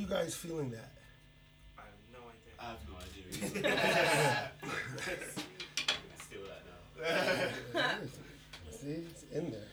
guys feeling that? I have no idea. I have no idea. Steal that now. See, it's in there.